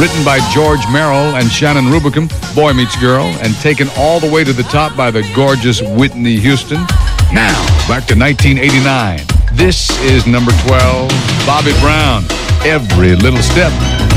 Written by George Merrill and Shannon Rubicam, Boy Meets Girl, and taken all the way to the top by the gorgeous Whitney Houston. Now, back to 1989. This is number 12, Bobby Brown, Every Little Step.